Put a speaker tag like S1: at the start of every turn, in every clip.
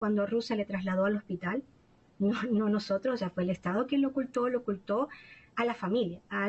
S1: cuando Ruth se le trasladó al hospital, no nosotros, o sea, fue el Estado quien lo ocultó a la familia, a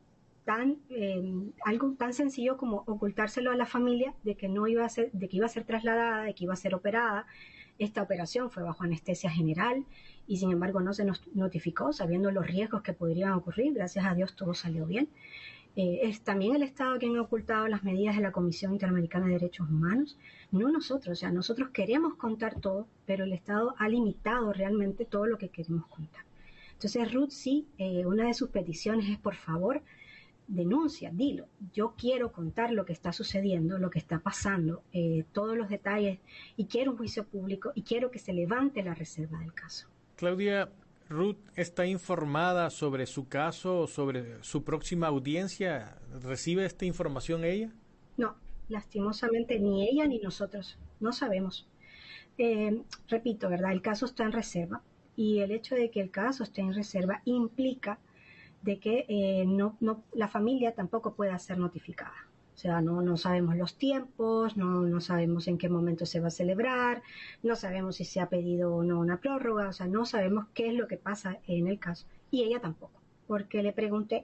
S1: algo tan sencillo como ocultárselo a la familia de que no iba a ser, de que iba a ser trasladada, de que iba a ser operada. Esta operación fue bajo anestesia general y sin embargo no se nos notificó, sabiendo los riesgos que podrían ocurrir. Gracias a Dios todo salió bien. Es también el Estado quien ha ocultado las medidas de la Comisión Interamericana de Derechos Humanos, no nosotros. O sea, nosotros queremos contar todo, pero el Estado ha limitado realmente todo lo que queremos contar. Entonces Ruth sí, una de sus peticiones es, por favor, denuncia, dilo. Yo quiero contar lo que está sucediendo, lo que está pasando, todos los detalles, y quiero un juicio público y quiero que se levante la reserva del caso.
S2: Claudia, ¿Ruth está informada sobre su caso, sobre su próxima audiencia? ¿Recibe esta información ella?
S1: No, lastimosamente ni ella ni nosotros, no sabemos. Repito, ¿verdad? El caso está en reserva y el hecho de que el caso esté en reserva implica de que la familia tampoco pueda ser notificada. O sea, no sabemos los tiempos, no sabemos en qué momento se va a celebrar, no sabemos si se ha pedido o no una prórroga, o sea, no sabemos qué es lo que pasa en el caso. Y ella tampoco, porque le pregunté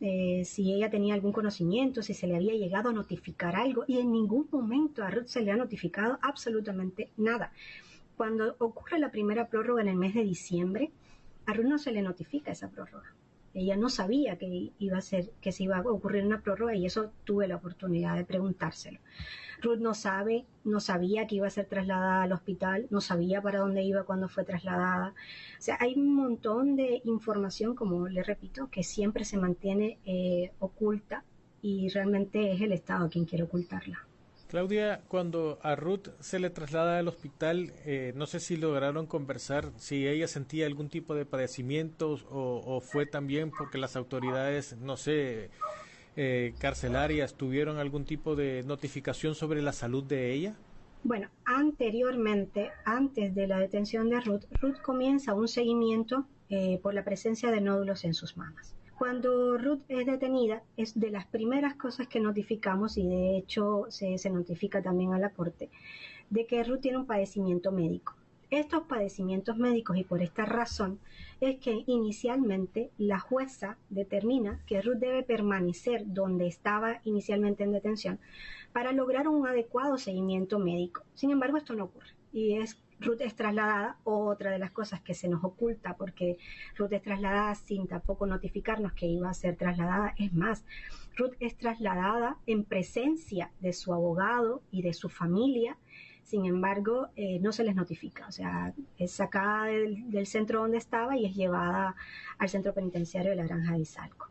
S1: si ella tenía algún conocimiento, si se le había llegado a notificar algo, y en ningún momento a Ruth se le ha notificado absolutamente nada. Cuando ocurre la primera prórroga en el mes de diciembre, a Ruth no se le notifica esa prórroga. Ella no sabía que se iba a ocurrir una prórroga y eso tuve la oportunidad de preguntárselo. Ruth no sabía que iba a ser trasladada al hospital, no sabía para dónde iba cuando fue trasladada. O sea, hay un montón de información, como le repito, que siempre se mantiene oculta y realmente es el Estado quien quiere ocultarla.
S2: Claudia, cuando a Ruth se le traslada al hospital, no sé si lograron conversar, si ella sentía algún tipo de padecimientos o fue también porque las autoridades, no sé, carcelarias tuvieron algún tipo de notificación sobre la salud de ella.
S1: Bueno, anteriormente, antes de la detención de Ruth comienza un seguimiento por la presencia de nódulos en sus mamas. Cuando Ruth es detenida, es de las primeras cosas que notificamos, y de hecho se notifica también a la corte, de que Ruth tiene un padecimiento médico. Estos padecimientos médicos, y por esta razón, es que inicialmente la jueza determina que Ruth debe permanecer donde estaba inicialmente en detención para lograr un adecuado seguimiento médico. Sin embargo, esto no ocurre y Ruth es trasladada, otra de las cosas que se nos oculta, porque Ruth es trasladada sin tampoco notificarnos que iba a ser trasladada. Es más, Ruth es trasladada en presencia de su abogado y de su familia. Sin embargo, no se les notifica, o sea, es sacada del centro donde estaba y es llevada al centro penitenciario de la Granja de Izalco.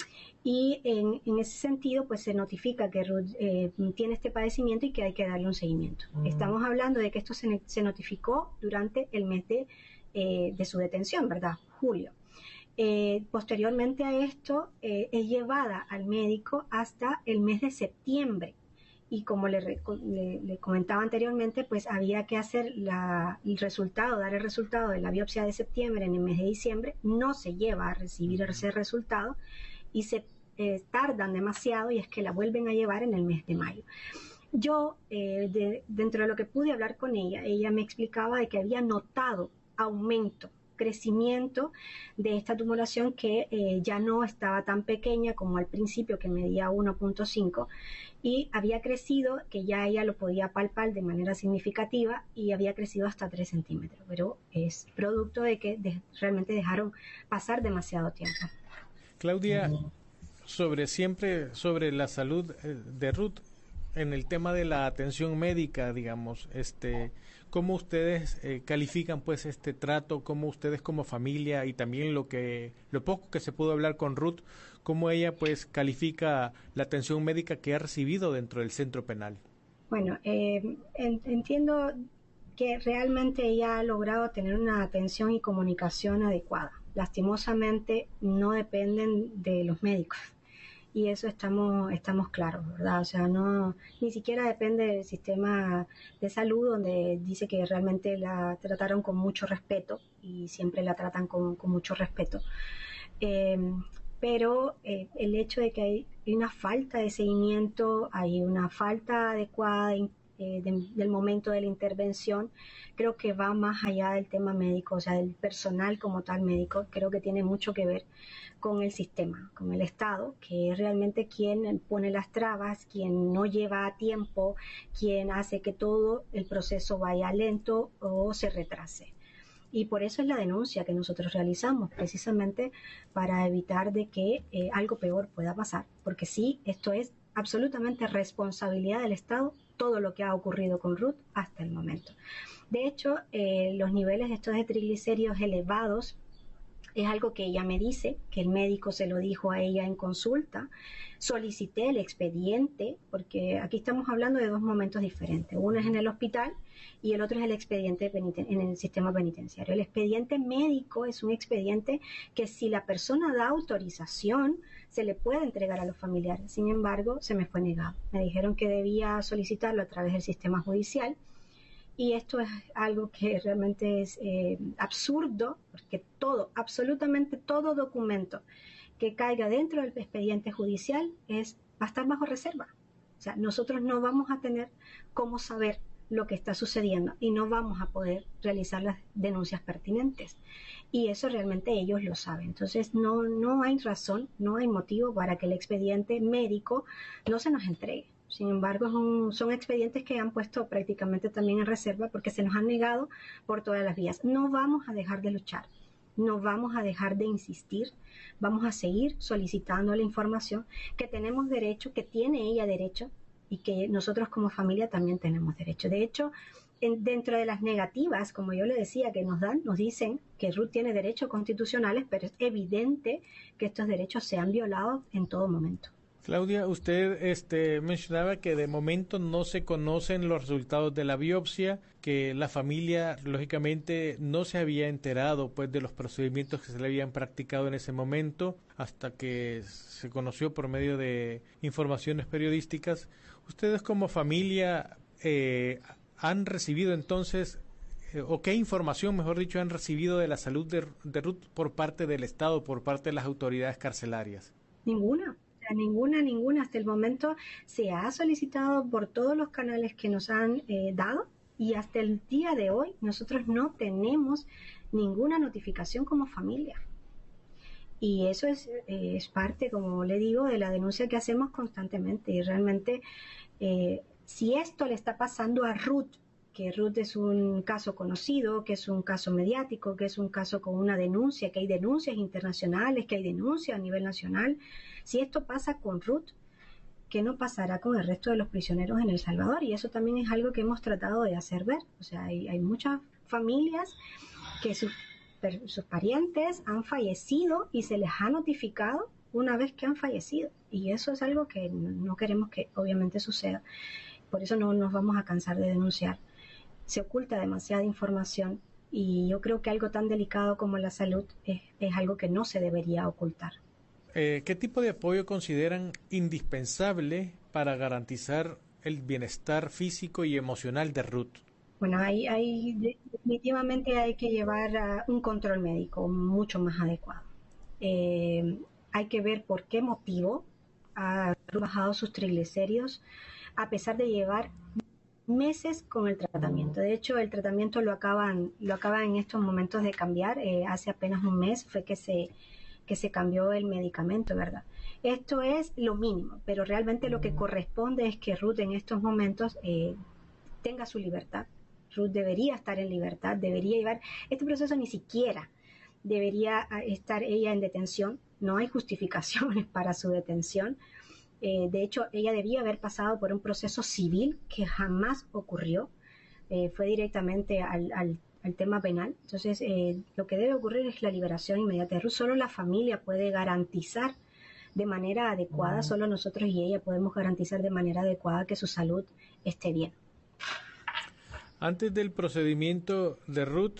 S1: Y en ese sentido, pues se notifica que Ruth tiene este padecimiento y que hay que darle un seguimiento. Estamos hablando de que esto se notificó durante el mes de su detención, ¿verdad? Julio. Posteriormente a esto, es llevada al médico hasta el mes de septiembre. Y como le comentaba anteriormente, pues había que hacer dar el resultado de la biopsia de septiembre en el mes de diciembre. No se lleva a recibir ese resultado y se tardan demasiado, y es que la vuelven a llevar en el mes de mayo. Yo, dentro de lo que pude hablar con ella me explicaba de que había notado crecimiento de esta tumoración, que ya no estaba tan pequeña como al principio, que medía 1.5, y había crecido, que ya ella lo podía palpar de manera significativa, y había crecido hasta 3 centímetros, pero es producto de que realmente dejaron pasar demasiado tiempo.
S2: Claudia, sobre la salud de Ruth, en el tema de la atención médica, digamos, ¿cómo ustedes califican pues este trato? ¿Cómo ustedes como familia, y también lo poco que se pudo hablar con Ruth, cómo ella pues califica la atención médica que ha recibido dentro del centro penal?
S1: Bueno, entiendo que realmente ella ha logrado tener una atención y comunicación adecuada. Lastimosamente no dependen de los médicos. Y eso estamos claros, ¿verdad? O sea, ni siquiera depende del sistema de salud, donde dice que realmente la trataron con mucho respeto y siempre la tratan con mucho respeto. Pero el hecho de que hay una falta de seguimiento, hay una falta adecuada del momento de la intervención, creo que va más allá del tema médico, o sea, del personal como tal médico. Creo que tiene mucho que ver con el sistema, con el Estado, que es realmente quien pone las trabas, quien no lleva a tiempo, quien hace que todo el proceso vaya lento o se retrase. Y por eso es la denuncia que nosotros realizamos, precisamente para evitar de que algo peor pueda pasar, porque sí, esto es absolutamente responsabilidad del Estado, todo lo que ha ocurrido con Ruth hasta el momento. De hecho, los niveles estos de triglicéridos elevados es algo que ella me dice, que el médico se lo dijo a ella en consulta. Solicité el expediente, porque aquí estamos hablando de dos momentos diferentes. Uno es en el hospital y el otro es el expediente en el sistema penitenciario. El expediente médico es un expediente que si la persona da autorización, se le puede entregar a los familiares. Sin embargo, se me fue negado. Me dijeron que debía solicitarlo a través del sistema judicial. Y esto es algo que realmente es absurdo, porque absolutamente todo documento que caiga dentro del expediente judicial va a estar bajo reserva. O sea, nosotros no vamos a tener cómo saber lo que está sucediendo y no vamos a poder realizar las denuncias pertinentes. Y eso realmente ellos lo saben. Entonces no hay razón, no hay motivo para que el expediente médico no se nos entregue. Sin embargo, son expedientes que han puesto prácticamente también en reserva porque se nos han negado por todas las vías. No vamos a dejar de luchar, no vamos a dejar de insistir, vamos a seguir solicitando la información que tenemos derecho, que tiene ella derecho y que nosotros como familia también tenemos derecho. De hecho, dentro de las negativas, como yo le decía, que nos dicen que Ruth tiene derechos constitucionales, pero es evidente que estos derechos se han violado en todo momento.
S2: Claudia, usted mencionaba que de momento no se conocen los resultados de la biopsia, que la familia lógicamente no se había enterado pues de los procedimientos que se le habían practicado en ese momento hasta que se conoció por medio de informaciones periodísticas. Ustedes como familia han recibido entonces o qué información, mejor dicho, han recibido de la salud de Ruth por parte del Estado, por parte de las autoridades carcelarias.
S1: Ninguna. Ninguna. Hasta el momento se ha solicitado por todos los canales que nos han dado y hasta el día de hoy nosotros no tenemos ninguna notificación como familia. Y eso es parte, como le digo, de la denuncia que hacemos constantemente. Y realmente, si esto le está pasando a Ruth, que Ruth es un caso conocido, que es un caso mediático, que es un caso con una denuncia, que hay denuncias internacionales, que hay denuncias a nivel nacional. Si esto pasa con Ruth, ¿qué no pasará con el resto de los prisioneros en El Salvador? Y eso también es algo que hemos tratado de hacer ver. O sea, hay muchas familias que sus parientes han fallecido y se les ha notificado una vez que han fallecido. Y eso es algo que no queremos que obviamente suceda. Por eso no nos vamos a cansar de denunciar. Se oculta demasiada información y yo creo que algo tan delicado como la salud es algo que no se debería ocultar.
S2: ¿Qué tipo de apoyo consideran indispensable para garantizar el bienestar físico y emocional de Ruth?
S1: Bueno, definitivamente hay que llevar un control médico mucho más adecuado. Hay que ver por qué motivo ha bajado sus triglicéridos a pesar de llevar meses con el tratamiento. De hecho, el tratamiento lo acaban en estos momentos de cambiar. Hace apenas un mes fue que se cambió el medicamento, ¿verdad? Esto es lo mínimo, pero realmente lo que corresponde es que Ruth en estos momentos tenga su libertad. Ruth debería estar en libertad, debería llevar este proceso, ni siquiera debería estar ella en detención. No hay justificaciones para su detención. De hecho, ella debía haber pasado por un proceso civil que jamás ocurrió. Fue directamente al tema penal. Entonces, lo que debe ocurrir es la liberación inmediata de Ruth. Solo la familia puede garantizar de manera adecuada, solo nosotros y ella podemos garantizar de manera adecuada que su salud esté bien.
S2: Antes del procedimiento de Ruth,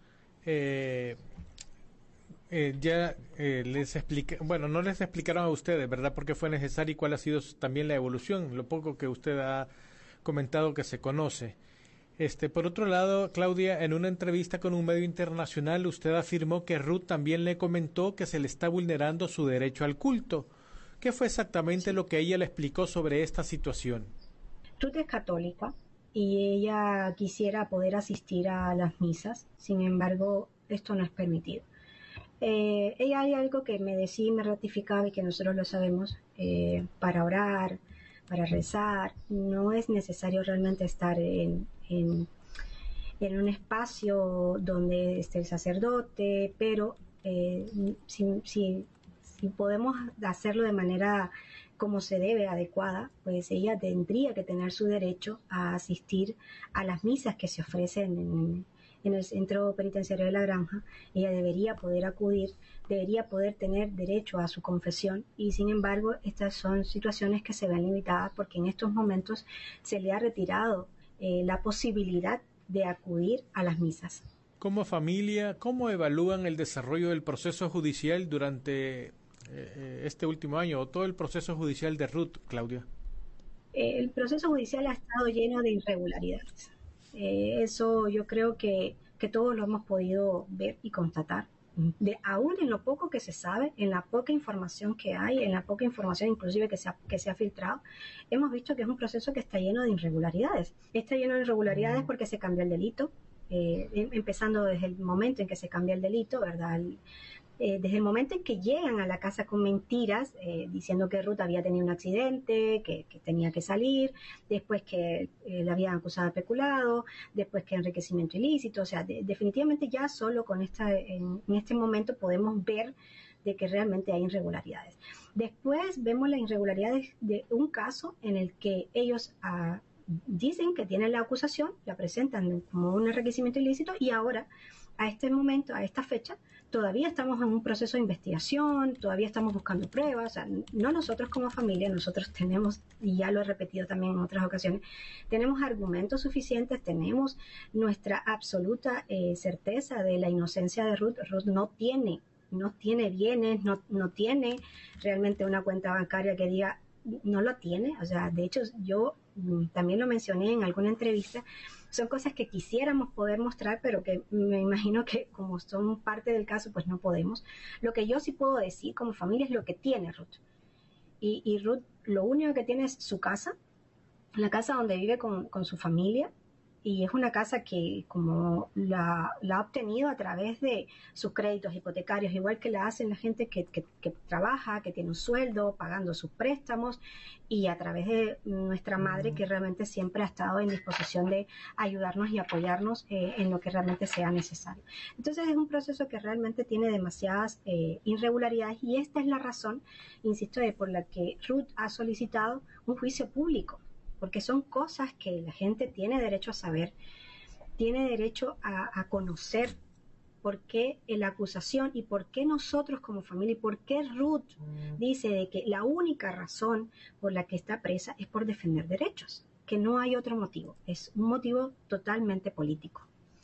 S2: les expliqué, bueno, no les explicaron a ustedes, ¿verdad?, por qué fue necesario y cuál ha sido también la evolución, lo poco que usted ha comentado que se conoce. Por otro lado, Claudia, en una entrevista con un medio internacional, usted afirmó que Ruth también le comentó que se le está vulnerando su derecho al culto. ¿Qué fue exactamente lo que ella le explicó sobre esta situación?
S1: Ruth es católica y ella quisiera poder asistir a las misas. Sin embargo, esto no es permitido. Ella hay algo que me decía y me ratificaba y que nosotros lo sabemos, para orar, para rezar, no es necesario realmente estar en un espacio donde esté el sacerdote, pero si podemos hacerlo de manera como se debe, adecuada, pues ella tendría que tener su derecho a asistir a las misas que se ofrecen en el centro penitenciario de La Granja. Ella debería poder acudir, debería poder tener derecho a su confesión, y sin embargo estas son situaciones que se ven limitadas porque en estos momentos se le ha retirado la posibilidad de acudir a las misas.
S2: Como familia, ¿cómo evalúan el desarrollo del proceso judicial durante este último año o todo el proceso judicial de Ruth, Claudia?
S1: El proceso judicial ha estado lleno de irregularidades. Eso yo creo que todos lo hemos podido ver y constatar. Aún en lo poco que se sabe, en la poca información que hay, en la poca información inclusive que se ha filtrado, hemos visto que es un proceso que está lleno de irregularidades. Está lleno de irregularidades porque se cambió el delito, empezando desde el momento en que se cambia el delito, ¿verdad? Desde el momento en que llegan a la casa con mentiras, diciendo que Ruth había tenido un accidente, que tenía que salir, después que la habían acusado de peculado, después que enriquecimiento ilícito, o sea, definitivamente ya solo con en este momento podemos ver de que realmente hay irregularidades. Después vemos las irregularidades de un caso en el que ellos dicen que tienen la acusación, la presentan como un enriquecimiento ilícito, y ahora, a este momento, a esta fecha, todavía estamos en un proceso de investigación, todavía estamos buscando pruebas. O sea, no nosotros como familia, nosotros tenemos, y ya lo he repetido también en otras ocasiones, tenemos argumentos suficientes, tenemos nuestra absoluta certeza de la inocencia de Ruth. Ruth no tiene bienes, no tiene realmente una cuenta bancaria que diga, no lo tiene. O sea, de hecho yo también lo mencioné en alguna entrevista, son cosas que quisiéramos poder mostrar, pero que me imagino que como son parte del caso, pues no podemos. Lo que yo sí puedo decir como familia es lo que tiene Ruth. Y Ruth lo único que tiene es su casa, la casa donde vive con su familia, y es una casa que como la ha obtenido a través de sus créditos hipotecarios, igual que la hacen la gente que trabaja, que tiene un sueldo, pagando sus préstamos, y a través de nuestra madre, que realmente siempre ha estado en disposición de ayudarnos y apoyarnos en lo que realmente sea necesario. Entonces es un proceso que realmente tiene demasiadas irregularidades, y esta es la razón, insisto, por la que Ruth ha solicitado un juicio público, porque son cosas que la gente tiene derecho a saber, tiene derecho a conocer por qué la acusación y por qué nosotros como familia y por qué Ruth dice de que la única razón por la que está presa es por defender derechos, que no hay otro motivo, es un motivo totalmente político.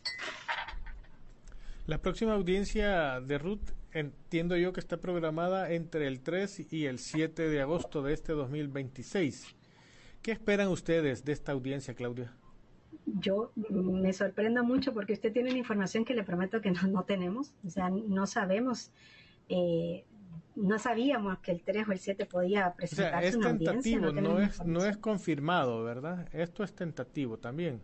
S2: La próxima audiencia de Ruth entiendo yo que está programada entre el 3 y el 7 de agosto de este 2026. ¿Qué esperan ustedes de esta audiencia, Claudia?
S1: Yo me sorprendo mucho porque usted tiene una información que le prometo que no tenemos. O sea, no sabemos, no sabíamos que el 3 o el 7 podía presentarse una audiencia.
S2: Es tentativo, no es confirmado, ¿verdad? Esto es tentativo también.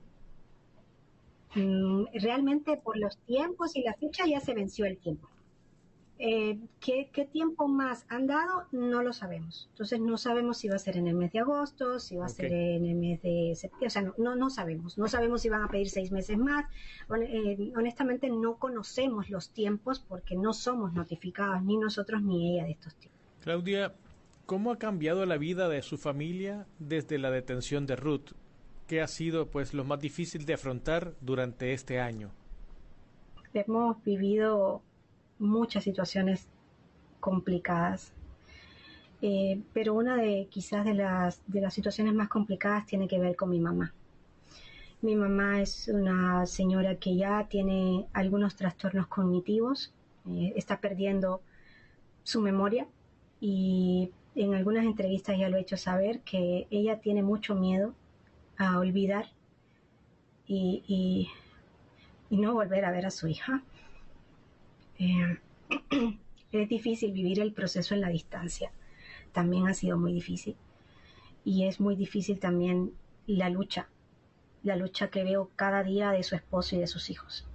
S1: Realmente por los tiempos y la fecha ya se venció el tiempo. ¿Qué tiempo más han dado? No lo sabemos. Entonces no sabemos si va a ser en el mes de agosto, si va a ser en el mes de septiembre. O sea, no sabemos. No sabemos si van a pedir 6 meses más. Honestamente no conocemos los tiempos porque no somos notificados, ni nosotros ni ella, de estos tiempos.
S2: Claudia, ¿cómo ha cambiado la vida de su familia desde la detención de Ruth? ¿Qué ha sido pues lo más difícil de afrontar durante este año?
S1: Hemos vivido muchas situaciones complicadas, pero una de quizás de las situaciones más complicadas tiene que ver con mi mamá. Mi mamá es una señora que ya tiene algunos trastornos cognitivos, está perdiendo su memoria, y en algunas entrevistas ya lo he hecho saber que ella tiene mucho miedo a olvidar y no volver a ver a su hija. Es difícil vivir el proceso en la distancia, también ha sido muy difícil, y es muy difícil también la lucha la lucha que veo cada día de su esposo y de sus hijos.